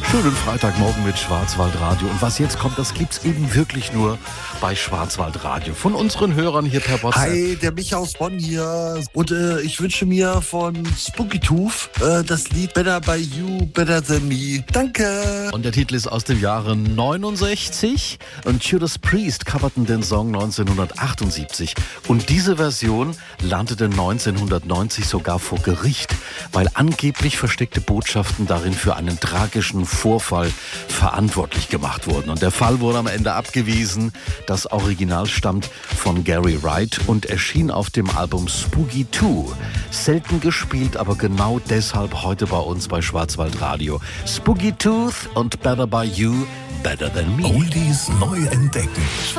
Schönen Freitagmorgen mit Schwarzwaldradio. Und was jetzt kommt, das gibt's eben wirklich nur bei Schwarzwaldradio. Von unseren Hörern hier per WhatsApp. Hi, der Micha aus Bonn hier. Und ich wünsche mir von Spooky Tooth das Lied Better by You, Better Than Me. Danke. Und der Titel ist aus dem Jahre 69 und Judas Priest coverten den Song 1978. Und diese Version landete 1990 sogar vor Gericht, weil angeblich versteckte Botschaften darin für einen tragischen Vorfall verantwortlich gemacht wurden. Und der Fall wurde am Ende abgewiesen. Das Original stammt von Gary Wright und erschien auf dem Album Spooky 2. Selten gespielt, aber genau deshalb heute bei uns bei Schwarzwaldradio. Spooky Tooth und Better by You, Better Than Me. Oldies neu entdecken.